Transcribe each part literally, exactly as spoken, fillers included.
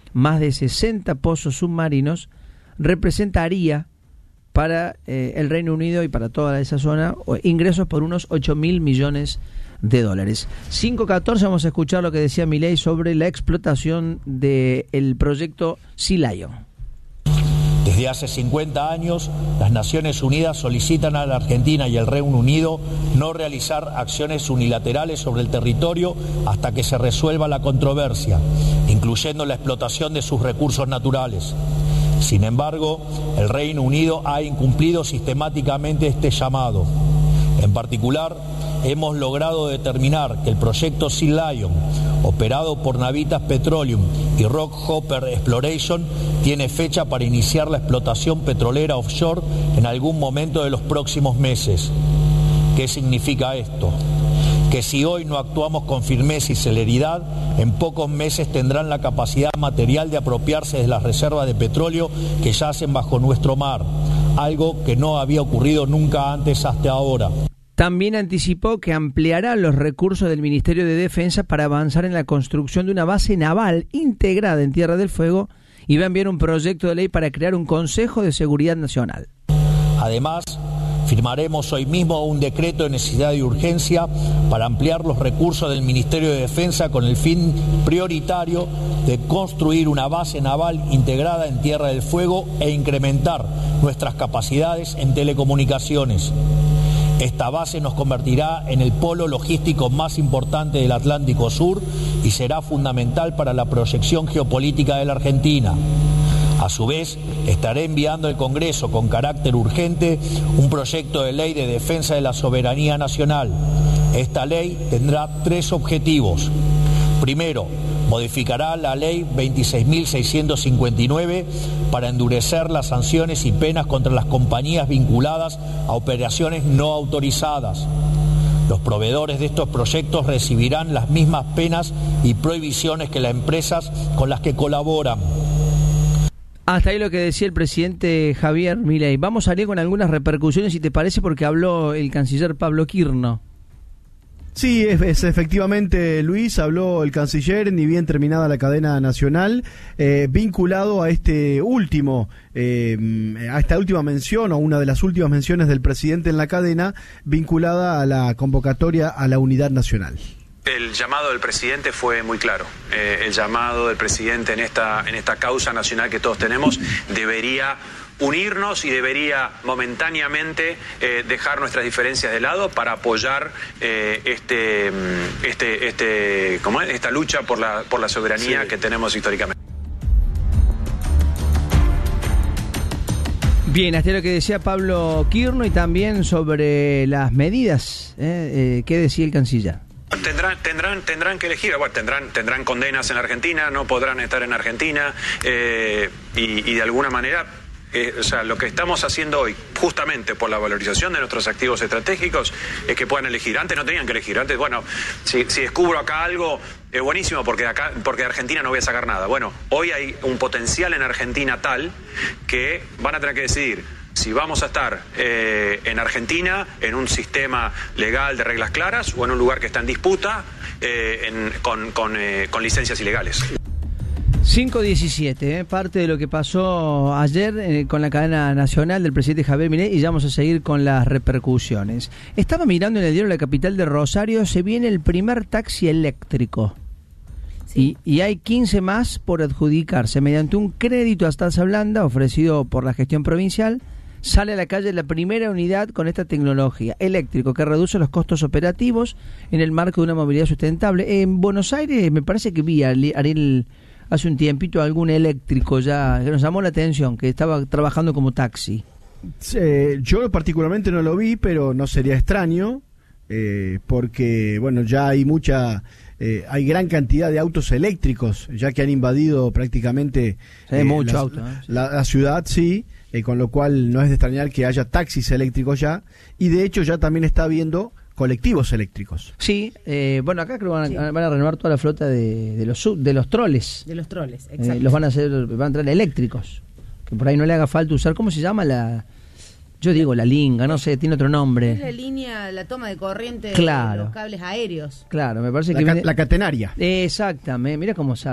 más de sesenta pozos submarinos, representaría para eh, el Reino Unido y para toda esa zona ingresos por unos ocho mil millones de dólares. cinco catorce, vamos a escuchar lo que decía Milei sobre la explotación del proyecto Sea Lion. Desde hace cincuenta años, las Naciones Unidas solicitan a la Argentina y al Reino Unido no realizar acciones unilaterales sobre el territorio hasta que se resuelva la controversia, incluyendo la explotación de sus recursos naturales. Sin embargo, el Reino Unido ha incumplido sistemáticamente este llamado. En particular, hemos logrado determinar que el proyecto Sea Lion, operado por Navitas Petroleum y Rockhopper Exploration, tiene fecha para iniciar la explotación petrolera offshore en algún momento de los próximos meses. ¿Qué significa esto? Que si hoy no actuamos con firmeza y celeridad, en pocos meses tendrán la capacidad material de apropiarse de las reservas de petróleo que yacen bajo nuestro mar, algo que no había ocurrido nunca antes hasta ahora. También anticipó que ampliará los recursos del Ministerio de Defensa para avanzar en la construcción de una base naval integrada en Tierra del Fuego y va a enviar un proyecto de ley para crear un Consejo de Seguridad Nacional. Además, firmaremos hoy mismo un decreto de necesidad y urgencia para ampliar los recursos del Ministerio de Defensa con el fin prioritario de construir una base naval integrada en Tierra del Fuego e incrementar nuestras capacidades en telecomunicaciones. Esta base nos convertirá en el polo logístico más importante del Atlántico Sur y será fundamental para la proyección geopolítica de la Argentina. A su vez, estaré enviando al Congreso con carácter urgente un proyecto de ley de defensa de la soberanía nacional. Esta ley tendrá tres objetivos. Primero, modificará la ley veintiséis mil seiscientos cincuenta y nueve para endurecer las sanciones y penas contra las compañías vinculadas a operaciones no autorizadas. Los proveedores de estos proyectos recibirán las mismas penas y prohibiciones que las empresas con las que colaboran. Hasta ahí lo que decía el presidente Javier Milei. Vamos a ir con algunas repercusiones, si te parece, porque habló el canciller Pablo Quirno. Sí, es, es efectivamente, Luis, habló el canciller, ni bien terminada la cadena nacional, eh, vinculado a este último, eh, a esta última mención, o una de las últimas menciones del presidente en la cadena, vinculada a la convocatoria a la unidad nacional. El llamado del presidente fue muy claro. Eh, el llamado del presidente en esta, en esta causa nacional que todos tenemos debería unirnos y debería momentáneamente eh, dejar nuestras diferencias de lado para apoyar eh, este, este, este, ¿cómo es? esta lucha por la, por la soberanía sí. que tenemos históricamente. Bien, hasta lo que decía Pablo Quirno y también sobre las medidas, eh, eh, ¿qué decía el canciller? Tendrán, tendrán, tendrán que elegir, bueno, tendrán, tendrán condenas en la Argentina, no podrán estar en Argentina eh, y, y de alguna manera, eh, o sea, lo que estamos haciendo hoy, justamente por la valorización de nuestros activos estratégicos, es que puedan elegir. Antes no tenían que elegir, antes, bueno, si, si descubro acá algo, es buenísimo porque de acá, porque de Argentina no voy a sacar nada. Bueno, hoy hay un potencial en Argentina tal que van a tener que decidir si vamos a estar eh, en Argentina, en un sistema legal de reglas claras, o en un lugar que está en disputa, eh, en, con, con, eh, con licencias ilegales. cinco diecisiete, eh, parte de lo que pasó ayer eh, con la cadena nacional del presidente Javier Milei, y ya vamos a seguir con las repercusiones. Estaba mirando en el diario La Capital de Rosario, se viene el primer taxi eléctrico. Sí. Y, y hay quince más por adjudicarse. Mediante un crédito a tasa blanda ofrecido por la gestión provincial, sale a la calle la primera unidad con esta tecnología, eléctrico, que reduce los costos operativos en el marco de una movilidad sustentable. En Buenos Aires me parece que vi, Ariel, hace un tiempito algún eléctrico ya que nos llamó la atención, que estaba trabajando como taxi. Eh, yo particularmente no lo vi, pero no sería extraño, eh, porque bueno, ya hay mucha... Eh, hay gran cantidad de autos eléctricos, ya que han invadido prácticamente eh, mucho la, auto, ¿eh? la, la ciudad, sí, eh, con lo cual no es de extrañar que haya taxis eléctricos ya, y de hecho ya también está habiendo colectivos eléctricos. Sí, eh, bueno, acá creo que van a, sí. van a renovar toda la flota de, de los de los troles. De los troles, exacto. Eh, los van a hacer, van a entrar eléctricos, que por ahí no le haga falta usar, ¿cómo se llama la...? Yo digo la linga, no sé, tiene otro nombre. Es la línea, la toma de corriente claro. de los cables aéreos. Claro, me parece la que... Ca- viene... La catenaria. Exactamente, mira cómo sabe.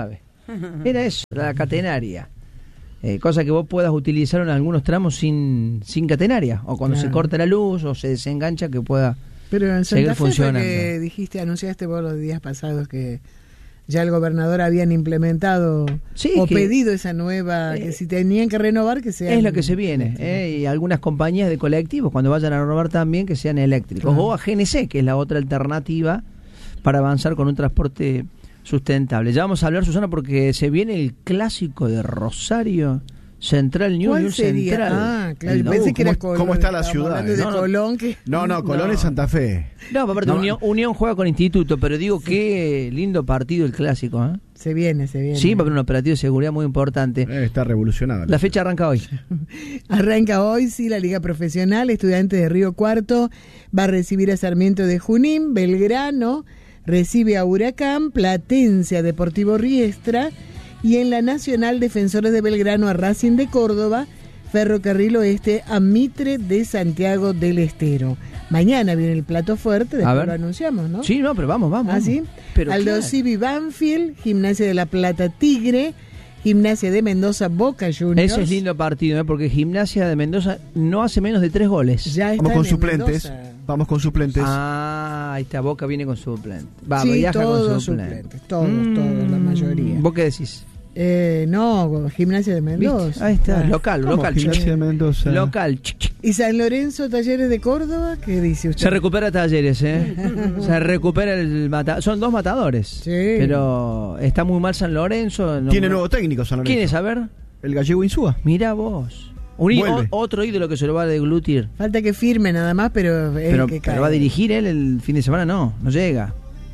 Era eso, la catenaria. Eh, cosa que vos puedas utilizar en algunos tramos sin, sin catenaria, o cuando Claro. se corta la luz o se desengancha, que pueda Pero en seguir Santa Fe fue funcionando. que dijiste, anunciaste vos los días pasados que ya el gobernador habían implementado Sí, o que- pedido esa nueva, Eh, que si tenían que renovar, que sea Es lo que se viene, eh, y algunas compañías de colectivos, cuando vayan a renovar también, que sean eléctricos. Claro. O a G N C, que es la otra alternativa para avanzar con un transporte sustentable. Ya vamos a hablar, Susana, porque se viene el clásico de Rosario Central, New ¿Cuál New sería? Central. Ah, claro, El- pensé Uh, que era ¿cómo- Colón. cómo está la Estábamos ciudad, hablando eh? de No, no. Colón, que... No, no, Colón es Santa Fe. No, aparte, No, Unión, Unión juega con Instituto, pero digo, qué lindo partido el clásico, ¿eh? Se viene, se viene. Sí, va a haber un operativo de seguridad muy importante. Eh, está revolucionada. La fecha arranca hoy. Arranca hoy, sí, la Liga Profesional. Estudiantes de Río Cuarto va a recibir a Sarmiento de Junín. Belgrano recibe a Huracán. Platense a Deportivo Riestra. Y en la Nacional, Defensores de Belgrano a Racing de Córdoba. Ferrocarril Oeste a Mitre de Santiago del Estero. Mañana viene el plato fuerte, A después ver. lo anunciamos, ¿no? Sí, no, pero vamos, vamos. ¿Ah, sí? Pero Aldo claro. Civi Banfield, Gimnasia de la Plata Tigre, Gimnasia de Mendoza Boca Juniors. Ese es lindo partido, ¿eh? Porque Gimnasia de Mendoza no hace menos de tres goles. Ya Vamos están con en suplentes. Mendoza. Vamos con suplentes. Ah, ahí está, Boca viene con suplente. Va, Sí, viaja todos con suplente. suplentes, todos, todos, la mayoría. ¿Vos qué decís? Eh, no, Gimnasia de Mendoza. ¿Viste? Ahí está, Claro. local, ¿Cómo? local. Gimnasia chic, de Mendoza. Local. chic, chic. ¿Y San Lorenzo Talleres de Córdoba? ¿Qué dice usted? Se recupera Talleres, ¿eh? Se recupera el mata Son dos matadores. Sí. Pero está muy mal San Lorenzo. no- Tiene nuevo técnico San Lorenzo. ¿Quién es? A ver. El gallego Insúa. Mira vos. Un í- Vuelve. o- otro ídolo que se lo va a deglutir. Falta que firme nada más, pero es Pero, el que pero cae. va a dirigir él el fin de semana, no. No llega.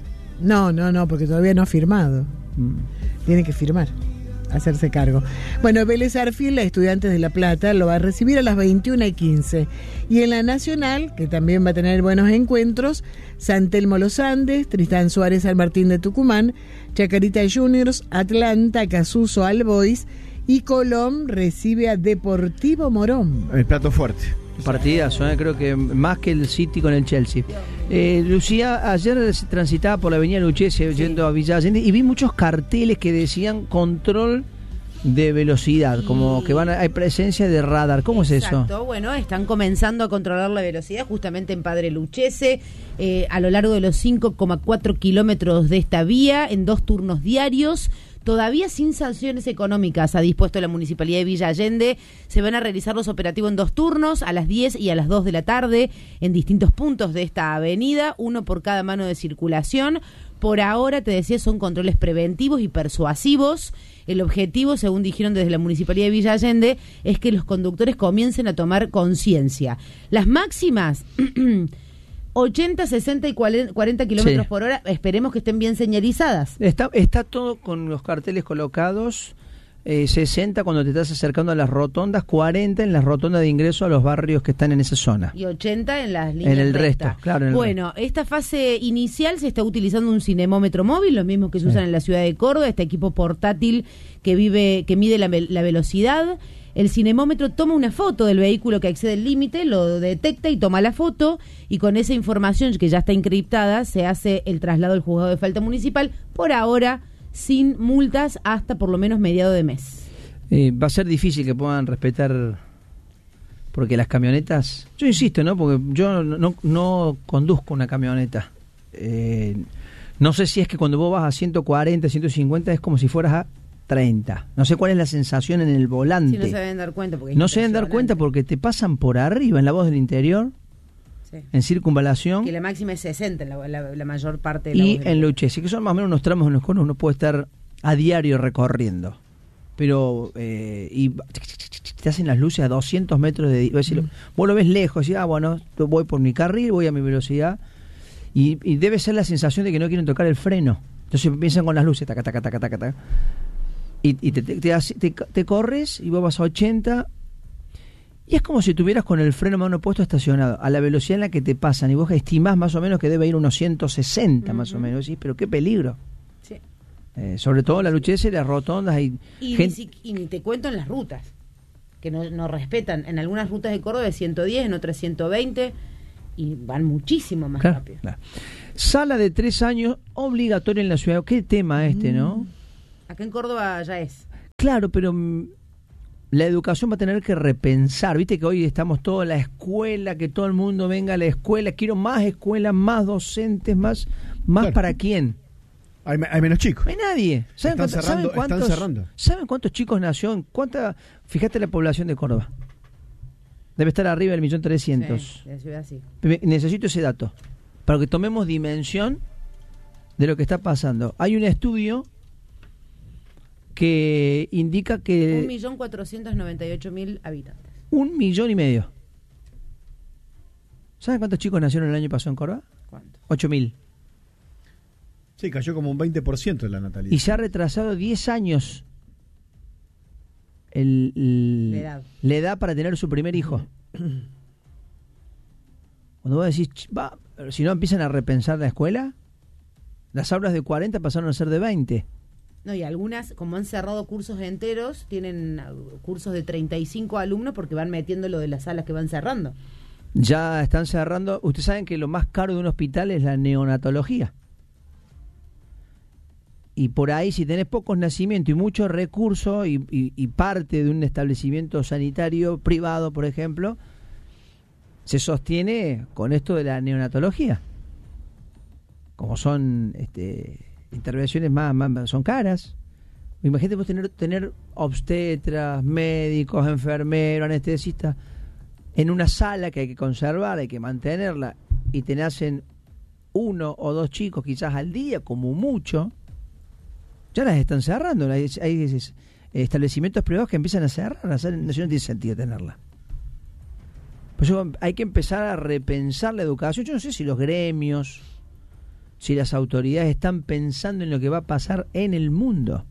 No, no, no, porque todavía no ha firmado. Mm. Tiene que firmar, hacerse cargo. Bueno, Vélez Arfiel, la Estudiantes de La Plata, lo va a recibir a las veintiuna y quince. Y en la Nacional, que también va a tener buenos encuentros, San Telmo Los Andes, Tristán Suárez San Martín de Tucumán, Chacarita Juniors, Atlanta, Casuso Albois y Colón recibe a Deportivo Morón. El plato fuerte. Partidazo, ¿eh? Creo que más que el City con el Chelsea. Eh, Lucía, ayer transitaba por la avenida Lucchese yendo a Villa Allende y vi muchos carteles que decían control de velocidad, como que van a- hay presencia de radar. ¿Cómo es eso? Exacto, bueno, están comenzando a controlar la velocidad justamente en Padre Lucchese, eh, a lo largo de los cinco coma cuatro kilómetros de esta vía, en dos turnos diarios. Todavía sin sanciones económicas ha dispuesto la Municipalidad de Villa Allende. Se van a realizar los operativos en dos turnos, a las diez y a las dos de la tarde, en distintos puntos de esta avenida, uno por cada mano de circulación. Por ahora, te decía, son controles preventivos y persuasivos. El objetivo, según dijeron desde la Municipalidad de Villa Allende, es que los conductores comiencen a tomar conciencia. Las máximas... ochenta, sesenta y cuarenta kilómetros Sí. por hora, esperemos que estén bien señalizadas. Está, está todo con los carteles colocados. eh, sesenta cuando te estás acercando a las rotondas, cuarenta en las rotondas de ingreso a los barrios que están en esa zona. Y ochenta en las líneas En el rectas. resto, claro, en el Bueno, esta fase inicial se está utilizando un cinemómetro móvil, los mismos que se Sí. usan en la ciudad de Córdoba, este equipo portátil que vive, que mide la, ve- la velocidad. El cinemómetro toma una foto del vehículo que excede el límite, lo detecta y toma la foto, y con esa información que ya está encriptada se hace el traslado al juzgado de falta municipal, por ahora sin multas hasta por lo menos mediado de mes. Eh, va a ser difícil que puedan respetar, porque las camionetas, yo insisto, ¿no? Porque yo no, no, no conduzco una camioneta. Eh, no sé si es que cuando vos vas a ciento cuarenta, ciento cincuenta es como si fueras a treinta. No sé cuál es la sensación en el volante. Si no se deben dar cuenta. Porque es No se deben dar cuenta impresionante. porque te pasan por arriba en la voz del interior, Sí. en circunvalación Que la máxima es sesenta, la, la, la mayor parte de la y voz del en día. Lucchese, que son más o menos unos tramos en los cuales uno puede estar a diario recorriendo. Pero, eh, y te hacen las luces a doscientos metros de... Vos, decís, vos lo ves lejos, y ah, bueno, yo voy por mi carril, voy a mi velocidad, y, y debe ser la sensación de que no quieren tocar el freno. Entonces empiezan con las luces, taca, taca, taca, taca, taca. Y, y te, te, te, hace- te, te corres y vos vas a ochenta y es como si tuvieras con el freno mano puesto estacionado a la velocidad en la que te pasan y vos estimás más o menos que debe ir unos ciento sesenta más o menos. Y decís, pero qué peligro. Sí. Eh, sobre todo la Lucchese, las rotondas y, Y, gen- ni, si- y ni te cuento en las rutas, que no, no respetan. En algunas rutas de Córdoba es ciento diez, en otras ciento veinte, y van muchísimo más Claro, rápido. claro. Sala de tres años obligatoria en la ciudad. Qué tema este, ¿no? Acá en Córdoba ya es. Claro, pero mm, la educación va a tener que repensar. Viste que hoy estamos todos en la escuela, que todo el mundo venga a la escuela. Quiero más escuelas, más docentes, más, más Claro. ¿para quién? Hay, hay menos chicos. No hay nadie. ¿Saben, Están cuántos, cerrando, ¿saben, cuántos, están cerrando. ¿Saben cuántos chicos nació? En cuánta, fíjate la población de Córdoba. Debe estar arriba del millón trescientos. Sí, de la ciudad sí. Necesito ese dato para que tomemos dimensión de lo que está pasando. Hay un estudio que indica que Un millón cuatrocientos noventa y ocho mil habitantes. un millón y medio. ¿Saben cuántos chicos nacieron el año pasado en Córdoba? ¿Cuánto? Ocho mil. Sí, cayó como un veinte por ciento de la natalidad. Y se ha retrasado diez años el, el- La edad. la edad para tener su primer hijo. Cuando vos decís, "Ch, va, si no empiezan a repensar la escuela, las aulas de cuarenta pasaron a ser de veinte. No, y algunas, como han cerrado cursos enteros, tienen uh, cursos de treinta y cinco alumnos porque van metiendo lo de las salas que van cerrando. Ya están cerrando. Ustedes saben que lo más caro de un hospital es la neonatología. Y por ahí, si tenés pocos nacimientos y muchos recursos y, y- y parte de un establecimiento sanitario privado, por ejemplo, se sostiene con esto de la neonatología. Como son este, intervenciones más, más son caras. Imagínate vos tener, tener obstetras, médicos, enfermeros, anestesistas en una sala que hay que conservar, hay que mantenerla, y te nacen uno o dos chicos quizás al día, como mucho. Ya las están cerrando. Hay, hay es- establecimientos privados que empiezan a cerrar. A hacer, no, no tiene sentido tenerla. Por eso hay que empezar a repensar la educación. Yo no sé si los gremios, si las autoridades están pensando en lo que va a pasar en el mundo.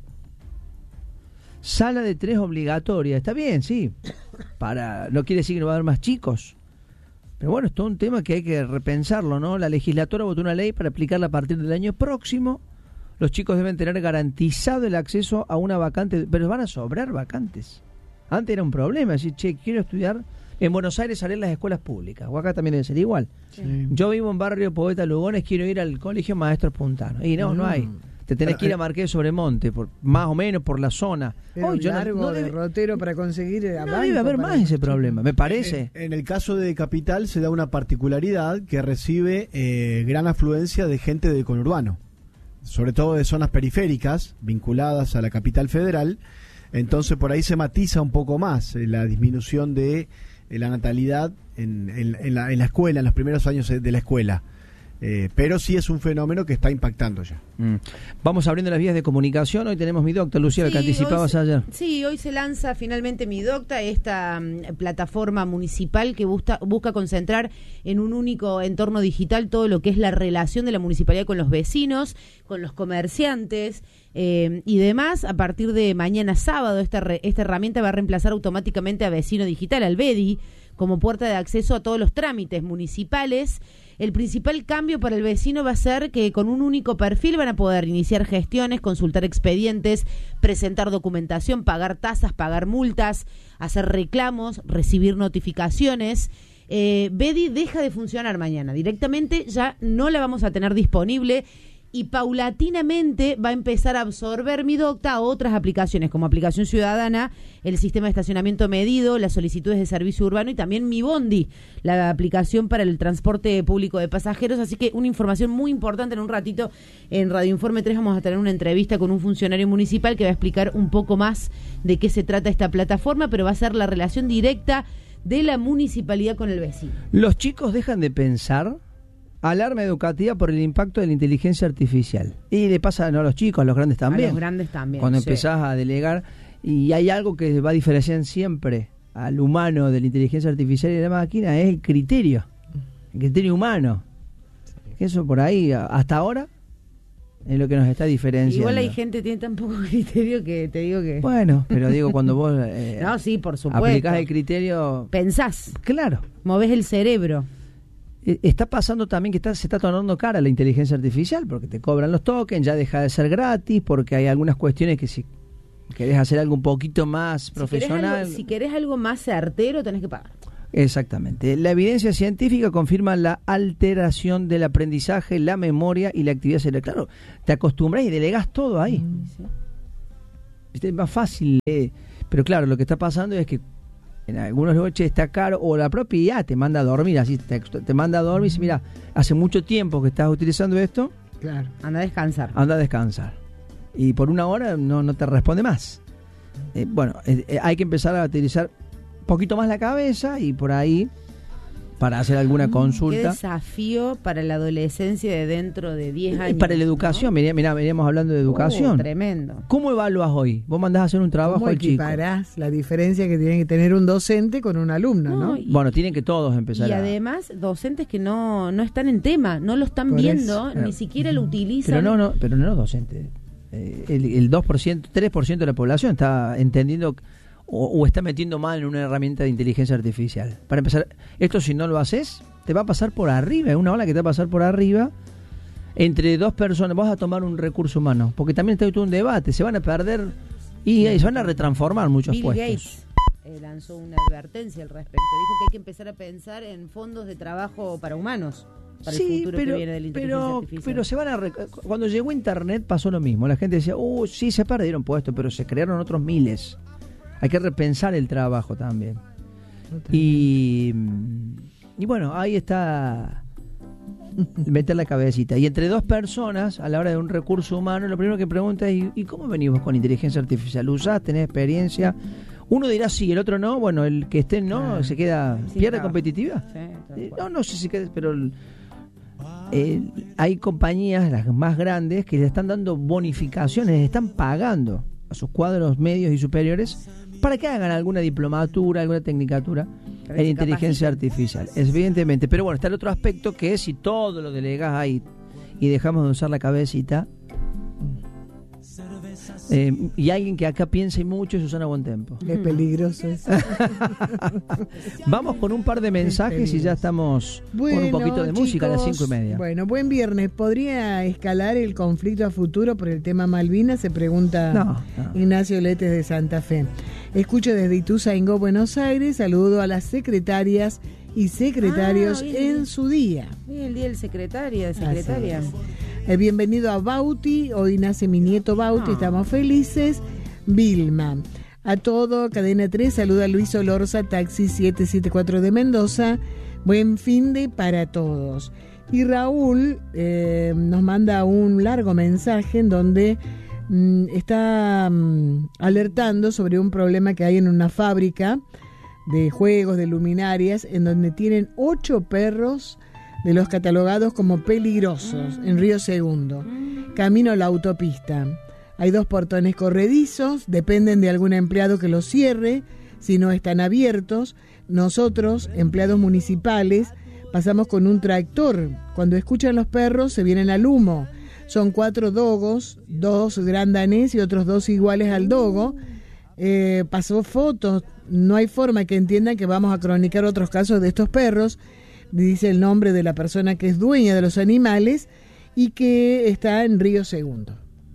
Sala de tres obligatoria. Está bien, sí. Para, no quiere decir que no va a haber más chicos. Pero bueno, es todo un tema que hay que repensarlo, ¿no? La legislatura votó una ley para aplicarla a partir del año próximo. Los chicos deben tener garantizado el acceso a una vacante, pero van a sobrar vacantes. Antes era un problema, decir, che, quiero estudiar. En Buenos Aires salen las escuelas públicas, o acá también debe ser igual. Sí. Yo vivo en barrio Poeta Lugones, quiero ir al colegio Maestros Puntanos. Y no, no hay. Te tenés Pero, que ir a eh, Marqués de Sobremonte, por, más o menos por la zona. Era Hoy un yo no- largo no de debe- rotero para conseguir a no banco debe haber para más los ese chicos. problema, me parece. En, en el caso de Capital se da una particularidad que recibe eh, gran afluencia de gente del conurbano, sobre todo de zonas periféricas vinculadas a la capital federal. Entonces por ahí se matiza un poco más eh, la disminución de eh, la natalidad en, en- en la, en la escuela, en los primeros años de la escuela. Eh, pero sí es un fenómeno que está impactando ya. Mm. Vamos abriendo las vías de comunicación. Hoy tenemos mi doctor, Lucía, Sí, que anticipabas hoy se- ayer. Sí, hoy se lanza finalmente Mi Docta, esta mm, plataforma municipal que busca, busca concentrar en un único entorno digital todo lo que es la relación de la municipalidad con los vecinos, con los comerciantes eh, y demás. A partir de mañana sábado, esta, re- esta herramienta va a reemplazar automáticamente a Vecino Digital, al B E D I, como puerta de acceso a todos los trámites municipales. El principal cambio para el vecino va a ser que con un único perfil van a poder iniciar gestiones, consultar expedientes, presentar documentación, pagar tasas, pagar multas, hacer reclamos, recibir notificaciones. Eh, B E D I deja de funcionar mañana. Directamente ya no la vamos a tener disponible y paulatinamente va a empezar a absorber Mi Docta a otras aplicaciones, como Aplicación Ciudadana, el sistema de estacionamiento medido, las solicitudes de servicio urbano y también Mi Bondi, la aplicación para el transporte público de pasajeros. Así que una información muy importante. En un ratito en Radio Informe tres vamos a tener una entrevista con un funcionario municipal que va a explicar un poco más de qué se trata esta plataforma, pero va a ser la relación directa de la municipalidad con el vecino. Los chicos dejan de pensar. Alarma educativa por el impacto de la inteligencia artificial. Y le pasa no a los chicos, a los grandes también. A los grandes también. Cuando sí. empezás a delegar, y hay algo que va a diferenciar siempre al humano de la inteligencia artificial y de la máquina, es el criterio. El criterio humano. Eso por ahí, hasta ahora, es lo que nos está diferenciando. Igual hay gente que tiene tan poco criterio que te digo que... Bueno, pero digo, cuando vos eh, no, sí, por supuesto. aplicás el criterio... Pensás, Claro. movés el cerebro. Eh, Está pasando también que está, se está tornando cara la inteligencia artificial, porque te cobran los tokens, ya deja de ser gratis, porque hay algunas cuestiones que si querés hacer algo un poquito más Si querés, profesional... algo, si querés algo más certero, tenés que pagar. Exactamente. La evidencia científica confirma la alteración del aprendizaje, la memoria y la actividad cerebral. Claro, te acostumbras y delegás todo ahí. Sí. ¿viste? Es más fácil, eh, pero claro, lo que está pasando es que en algunos lugares está caro, o la propia I A te manda a dormir, así te, te manda a dormir y dice, mira, hace mucho tiempo que estás utilizando esto, claro, anda a descansar. Anda a descansar. Y por una hora no, no te responde más. Eh, bueno, eh, eh, hay que empezar a utilizar un poquito más la cabeza y por ahí, para hacer alguna consulta. Qué desafío para la adolescencia de dentro de diez años. Y para la educación, ¿no? Mirá, mirá, veníamos hablando de educación. Oh, tremendo. ¿Cómo evalúas hoy? Vos mandás a hacer un trabajo ¿Cómo al chico. equiparás la diferencia que tiene que tener un docente con un alumno, no? No, y, bueno, tienen que todos empezar y a... además, docentes que no, no están en tema, no lo están Por viendo, eso. ni siquiera lo utilizan. Pero no, no, pero no docentes. Eh, el, el dos por ciento, tres por ciento de la población está entendiendo o, o está metiendo mal en una herramienta de inteligencia artificial. Para empezar, esto si no lo haces, te va a pasar por arriba, es una ola que te va a pasar por arriba entre dos personas. Vas a tomar un recurso humano, porque también está todo un debate, se van a perder y, y se van a retransformar muchos Bill puestos. Gates eh, lanzó una advertencia al respecto, dijo que hay que empezar a pensar en fondos de trabajo para humanos, para el Sí, futuro pero, que viene de la inteligencia pero, artificial. pero se van a rec- cuando llegó Internet pasó lo mismo. La gente decía, uh, sí, se perdieron puestos, pero se crearon otros miles. Hay que repensar el trabajo también. Y, y bueno, ahí está meter la cabecita. Y entre dos personas, a la hora de un recurso humano, lo primero que pregunta es, ¿y cómo venimos con inteligencia artificial? ¿Usás? ¿Tenés experiencia? Uno dirá sí, el otro no. Bueno, el que esté no, Claro. se queda, Sí, pierde claro. competitividad. Sí, tal Eh, cual. no, no sé si queda, pero... el- Eh, hay compañías, las más grandes, que le están dando bonificaciones, le están pagando a sus cuadros medios y superiores para que hagan alguna diplomatura, alguna tecnicatura Para que en se inteligencia capaciten. artificial. Evidentemente. Pero bueno, está el otro aspecto que es si todo lo delegas ahí y dejamos de usar la cabecita. Eh, y alguien que acá piense mucho es Susana Buentempo. Es peligroso eso. Vamos con un par de mensajes y ya estamos con un poquito de música a las chicos, cinco y media. Bueno, buen viernes. ¿Podría escalar el conflicto a futuro por el tema Malvinas? Se pregunta No, no. Ignacio Letes de Santa Fe. Escucho desde Ituzaingó, Buenos Aires. Saludo a las secretarias y secretarios Ah, bien, en bien. su día. Sí, el día del secretario, de secretaria. Así es. Eh, bienvenido a Bauti. Hoy nace mi nieto Bauti. Ah. Estamos felices. Vilma. A todo, Cadena tres, saluda a Luis Olorza, taxi siete siete cuatro de Mendoza. Buen fin de para todos. Y Raúl eh, nos manda un largo mensaje en donde mm, está mm, alertando sobre un problema que hay en una fábrica de juegos, de luminarias, en donde tienen ocho perros de los catalogados como peligrosos en Río Segundo, camino a la autopista. Hay dos portones corredizos, dependen de algún empleado que los cierre, si no están abiertos. Nosotros, empleados municipales, pasamos con un tractor. Cuando escuchan los perros, se vienen al humo. Son cuatro dogos, dos gran danés y otros dos iguales al dogo. Eh, pasó fotos, no hay forma que entiendan que vamos a cronicar otros casos de estos perros. Dice el nombre de la persona que es dueña de los animales y que está en Río Segundo.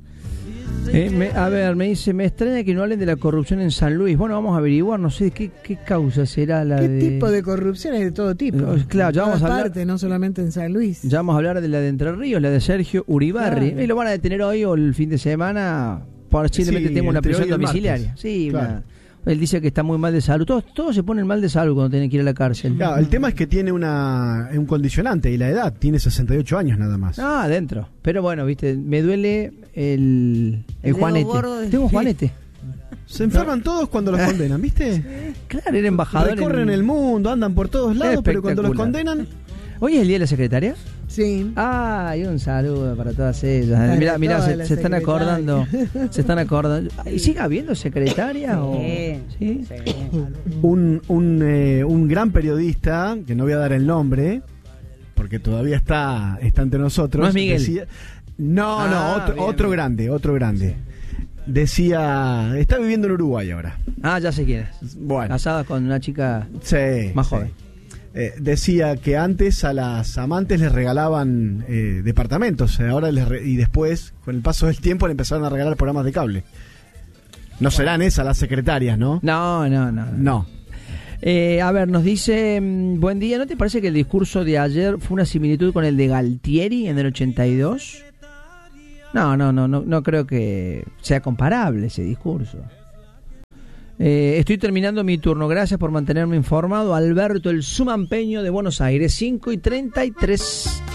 Eh, me- a ver, me dice, me extraña que no hablen de la corrupción en San Luis. Bueno, vamos a averiguar, no sé qué, qué causa será la ¿Qué de... tipo de corrupción es de todo tipo? Eh, claro, ya En vamos todas a hablar- partes, no solamente en San Luis. Ya vamos a hablar de la de Entre Ríos, la de Sergio Uribarri. Claro. Y lo van a detener hoy o el fin de semana. Posiblemente Sí, tenga una entre prisión hoy y el domiciliaria. martes. Sí, Claro. una- él dice que está muy mal de salud. Todos, todos se ponen mal de salud cuando tienen que ir a la cárcel. Claro, el tema es que tiene una, un condicionante y la edad, tiene sesenta y ocho años nada más. Ah, adentro. Pero bueno, viste, me duele el, el, El dedo Juanete. gordo del Tengo un pie. Juanete. Se enferman todos cuando los condenan, ¿viste? Claro, era embajador. Recorren en- el mundo, andan por todos lados, pero cuando los Espectacular. condenan, ¿Hoy es el día de la secretaria? Sí. Ah, y un saludo para todas ellas. Para Mira, mira, todas se, las se están secretarias. acordando. Se están acordando. ¿Y sigue habiendo secretaria? O... Sí. ¿Sí? un, un, eh, un gran periodista, que no voy a dar el nombre, porque todavía está, está entre nosotros. No es Miguel. decía- no, Ah, no, otro, bien, otro bien. grande, otro grande. Decía, está viviendo en Uruguay ahora. Ah, ya sé quién es. Bueno, Casada con una chica sí, más sí. joven. Eh, decía que antes a las amantes les regalaban eh, departamentos, eh, ahora les re- y después, con el paso del tiempo, le empezaron a regalar programas de cable. No serán esas las secretarias, ¿no? No, no, no. No. Eh, a ver, nos dice, mm, buen día, ¿no te parece que el discurso de ayer fue una similitud con el de Galtieri en el ochenta y dos? No, no, no, no, no creo que sea comparable ese discurso. Eh, estoy terminando mi turno. Gracias por mantenerme informado. Alberto, el Sumampeño de Buenos Aires, cinco y treinta y tres.